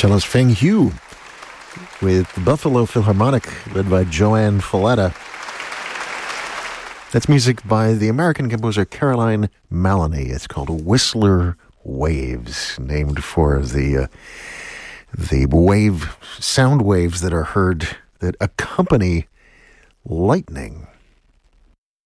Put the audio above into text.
cellist Feng Hu with the Buffalo Philharmonic, led by Joanne Falletta. That's music by the American composer Caroline Maloney. It's called Whistler Waves, named for the sound waves that are heard that accompany lightning.